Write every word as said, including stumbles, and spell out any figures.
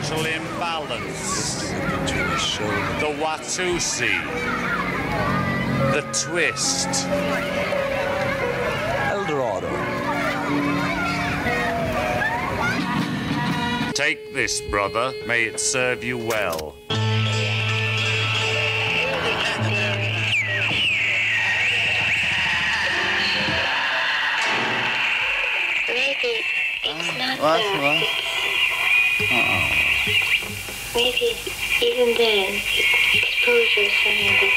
mental imbalance, the Watusi, the twist. Eldorado. Take this, brother. May it serve you well. Maybe it's not What? that. What? Uh-oh. Maybe even then, exposure is something